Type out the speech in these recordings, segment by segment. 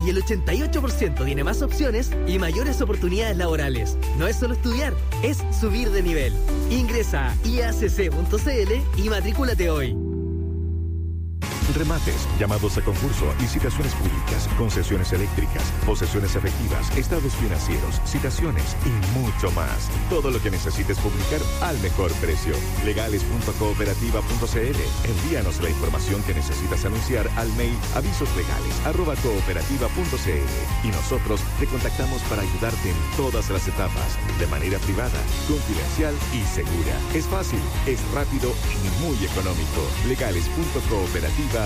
y el 88% tiene más opciones y mayores oportunidades laborales. No es solo estudiar, es subir de nivel. Ingresa a iacc.cl y matrículate hoy. Remates, llamados a concurso, licitaciones públicas, concesiones eléctricas, posesiones efectivas, estados financieros, citaciones y mucho más. Todo lo que necesites publicar al mejor precio. Legales.cooperativa.cl. Envíanos la información que necesitas anunciar al mail avisoslegales@cooperativa.cl y nosotros te contactamos para ayudarte en todas las etapas, de manera privada, confidencial y segura. Es fácil, es rápido y muy económico. Legales.cooperativa.cl.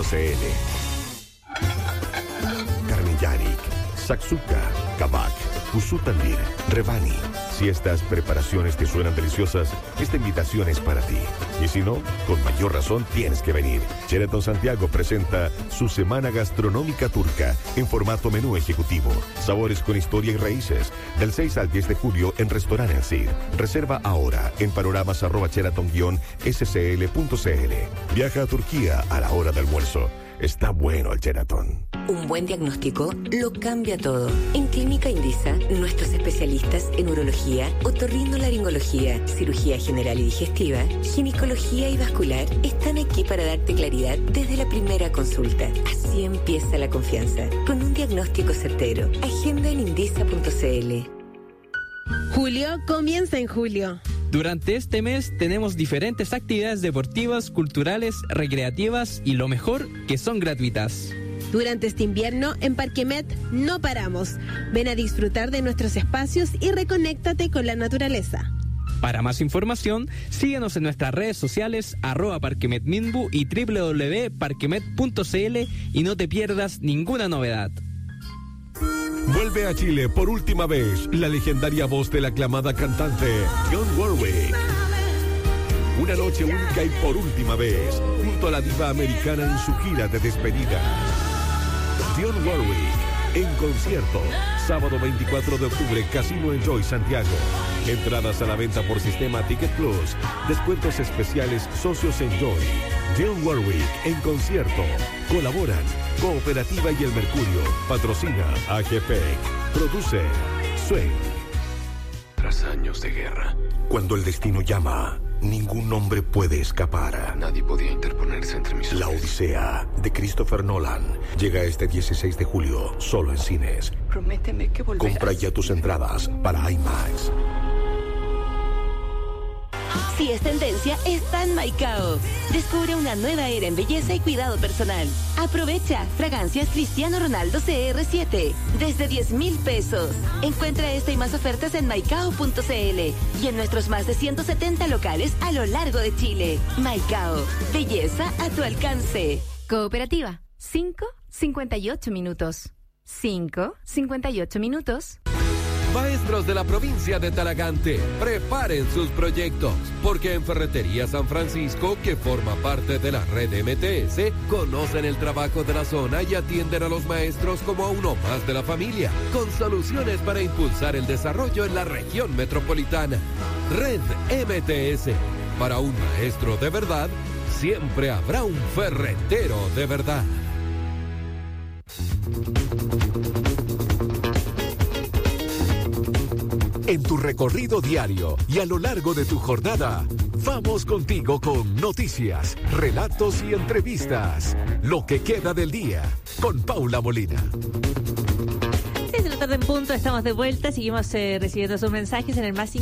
Carne Yarik, Saksuka, Kabak, Usutandir, Rebani. Si estas preparaciones te suenan deliciosas, esta invitación es para ti. Y si no, con mayor razón tienes que venir. Sheraton Santiago presenta su Semana Gastronómica Turca en formato menú ejecutivo. Sabores con historia y raíces. Del 6 al 10 de julio en Restaurant El Cid. Reserva ahora en panoramas@sheraton-scl.cl. Viaja a Turquía a la hora de almuerzo. Está bueno el Sheraton. Un buen diagnóstico lo cambia todo. En Clínica Indisa, nuestros especialistas en urología, otorrinolaringología, cirugía general y digestiva, ginecología y vascular están aquí para darte claridad desde la primera consulta. Así empieza la confianza, con un diagnóstico certero. Agenda en indisa.cl. Julio comienza en julio. Durante este mes tenemos diferentes actividades deportivas, culturales, recreativas y lo mejor, que son gratuitas. Durante este invierno, en Parquemet no paramos. Ven a disfrutar de nuestros espacios y reconéctate con la naturaleza. Para más información, síguenos en nuestras redes sociales @parquemetminbu y www.parquemet.cl y no te pierdas ninguna novedad. Vuelve a Chile por última vez la legendaria voz de la aclamada cantante Dionne Warwick. Una noche única y por última vez, junto a la diva americana en su gira de despedida. Dionne Warwick en concierto, sábado 24 de octubre, Casino Enjoy Santiago. Entradas a la venta por sistema Ticket Plus. Descuentos especiales Socios Enjoy. Dionne Warwick en concierto. Colaboran Cooperativa y El Mercurio. Patrocina AGPEC. Produce Swing. Tras años de guerra, Cuando el destino llama, ningún hombre puede escapar. nadie podía interponerse entre mis La hombres. Odisea de Christopher Nolan llega este 16 de julio, solo en cines. Prométeme que volverás. Compra ya tus entradas para IMAX. Si es tendencia, está en Maicao. Descubre una nueva era en belleza y cuidado personal. Aprovecha fragancias Cristiano Ronaldo CR7 desde 10,000 pesos. Encuentra esta y más ofertas en maicao.cl y en nuestros más de 170 locales a lo largo de Chile. Maicao, belleza a tu alcance. Cooperativa, 5:58 minutos. 5:58 minutos. Maestros de la provincia de Talagante, preparen sus proyectos, porque en Ferretería San Francisco, que forma parte de la red MTS, conocen el trabajo de la zona y atienden a los maestros como a uno más de la familia, con soluciones para impulsar el desarrollo en la región metropolitana. Red MTS, para un maestro de verdad, siempre habrá un ferretero de verdad. En tu recorrido diario y a lo largo de tu jornada, vamos contigo con noticias, relatos y entrevistas. Lo que queda del día, con Paula Molina. 6 de la tarde en punto, estamos de vuelta, seguimos recibiendo sus mensajes en el más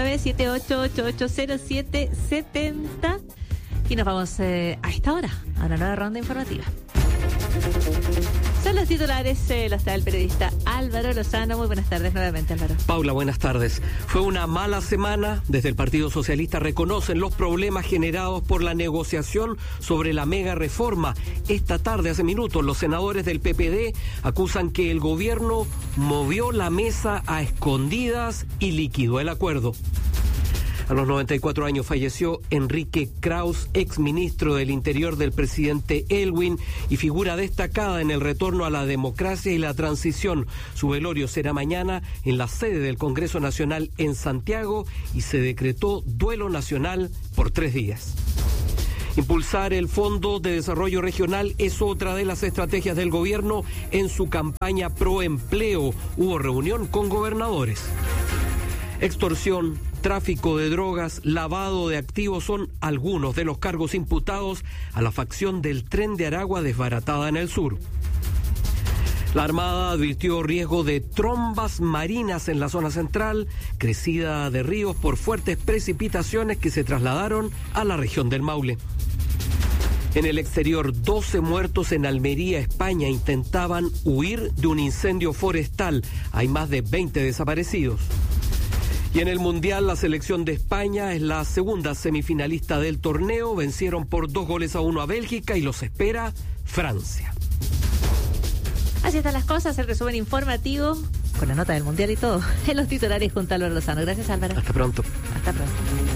569-7888-0770 y nos vamos a esta hora a una nueva ronda informativa. Son los titulares, los trae el periodista Álvaro Lozano. Muy buenas tardes nuevamente, Álvaro. Paula, buenas tardes. Fue una mala semana. Desde el Partido Socialista reconocen los problemas generados por la negociación sobre la mega reforma. Esta tarde, hace minutos, los senadores del PPD acusan que el gobierno movió la mesa a escondidas y liquidó el acuerdo. A los 94 años falleció Enrique Kraus, exministro del Interior del presidente Elwin y figura destacada en el retorno a la democracia y la transición. Su velorio será mañana en la sede del Congreso Nacional en Santiago y se decretó duelo nacional por 3 días. Impulsar el Fondo de Desarrollo Regional es otra de las estrategias del gobierno en su campaña pro empleo. Hubo reunión con gobernadores. Extorsión, tráfico de drogas, lavado de activos son algunos de los cargos imputados a la facción del Tren de Aragua desbaratada en el sur. La Armada advirtió riesgo de trombas marinas en la zona central, crecida de ríos por fuertes precipitaciones que se trasladaron a la región del Maule. En el exterior, 12 muertos en Almería, España, intentaban huir de un incendio forestal. Hay más de 20 desaparecidos. Y en el Mundial, la selección de España es la segunda semifinalista del torneo. Vencieron por 2-1 a Bélgica y los espera Francia. Así están las cosas, el resumen informativo, con la nota del Mundial y todo, en los titulares junto a Álvaro Lozano. Gracias, Álvaro. Hasta pronto. Hasta pronto.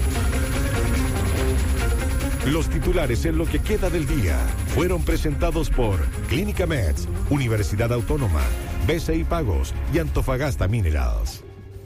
Los titulares en lo que queda del día fueron presentados por Clínica Meds, Universidad Autónoma, BCI Pagos y Antofagasta Minerals.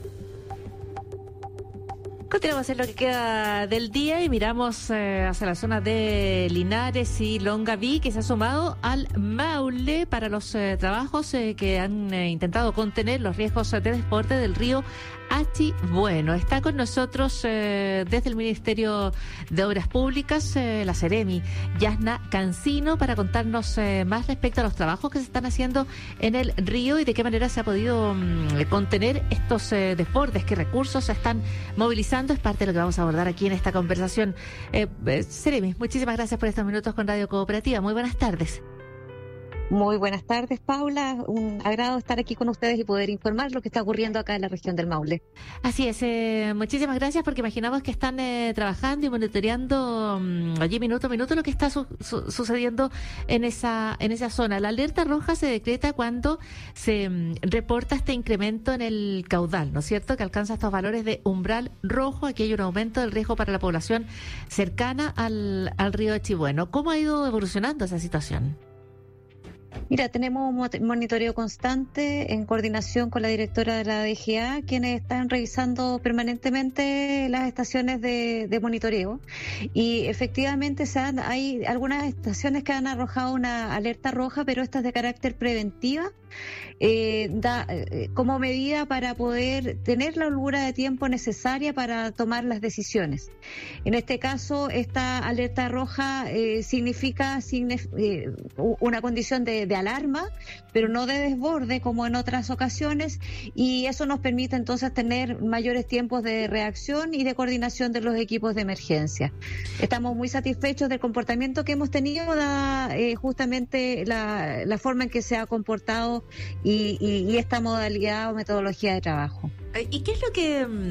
Continuamos en lo que queda del día y miramos hacia la zona de Linares y Longaví, que se ha sumado al Maule para los trabajos que han intentado contener los riesgos de desborde del río Achibueno. Está con nosotros desde el Ministerio de Obras Públicas, la Seremi, Yasna Cancino, para contarnos más respecto a los trabajos que se están haciendo en el río y de qué manera se ha podido contener estos desbordes, qué recursos se están movilizando. Es parte de lo que vamos a abordar aquí en esta conversación. Seremi, muchísimas gracias por estos minutos con Radio Cooperativa. Muy buenas tardes. Muy buenas tardes, Paula. Un agrado estar aquí con ustedes y poder informar lo que está ocurriendo acá en la región del Maule. Así es. Muchísimas gracias, porque imaginamos que están trabajando y monitoreando allí minuto a minuto lo que está sucediendo en esa zona. La alerta roja se decreta cuando se reporta este incremento en el caudal, ¿no es cierto?, que alcanza estos valores de umbral rojo. Aquí hay un aumento del riesgo para la población cercana al río Achibueno. ¿Cómo ha ido evolucionando esa situación? Mira, tenemos un monitoreo constante en coordinación con la directora de la DGA, quienes están revisando permanentemente las estaciones de monitoreo, y efectivamente hay algunas estaciones que han arrojado una alerta roja, pero esta es de carácter preventiva, como medida para poder tener la holgura de tiempo necesaria para tomar las decisiones. En este caso, esta alerta roja significa una condición de alarma, pero no de desborde como en otras ocasiones, y eso nos permite entonces tener mayores tiempos de reacción y de coordinación de los equipos de emergencia. Estamos muy satisfechos del comportamiento que hemos tenido, justamente la forma en que se ha comportado y esta modalidad o metodología de trabajo. ¿Y qué es lo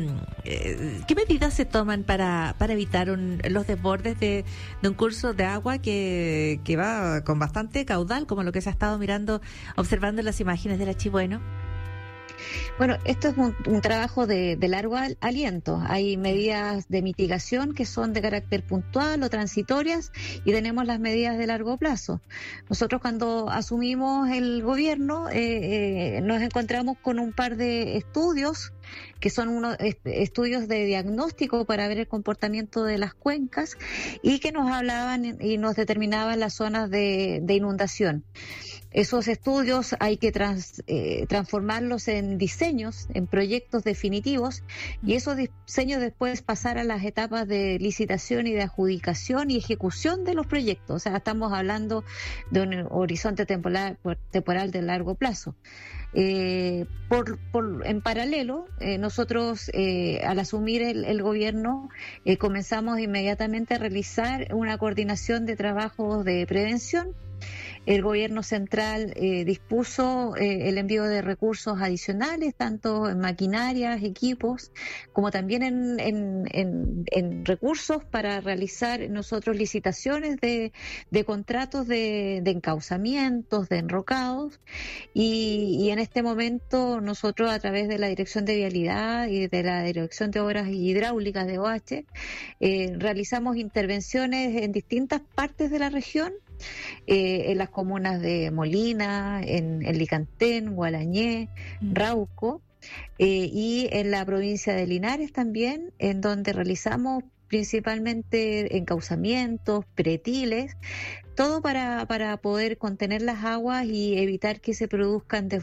qué medidas se toman para evitar los desbordes de un curso de agua que va con bastante caudal, como lo que se ha estado observando en las imágenes del Achibueno? Bueno, esto es un trabajo de largo aliento. Hay medidas de mitigación que son de carácter puntual o transitorias, y tenemos las medidas de largo plazo. Nosotros, cuando asumimos el gobierno, nos encontramos con un par de estudios que son unos estudios de diagnóstico para ver el comportamiento de las cuencas, y que nos hablaban y nos determinaban las zonas de inundación. Esos estudios hay que transformarlos en diseños, en proyectos definitivos, y esos diseños después pasar a las etapas de licitación y de adjudicación y ejecución de los proyectos. O sea, estamos hablando de un horizonte temporal de largo plazo. En paralelo, nosotros al asumir el gobierno comenzamos inmediatamente a realizar una coordinación de trabajos de prevención. El gobierno central dispuso el envío de recursos adicionales, tanto en maquinarias, equipos, como también en recursos para realizar nosotros licitaciones de contratos de encauzamientos, de enrocados, y en este momento nosotros, a través de la Dirección de Vialidad y de la Dirección de Obras Hidráulicas de OH, realizamos intervenciones en distintas partes de la región, en las comunas de Molina, en Licantén, Gualañé, Rauco, y en la provincia de Linares también, en donde realizamos principalmente encauzamientos, pretiles, todo para poder contener las aguas y evitar que se produzcan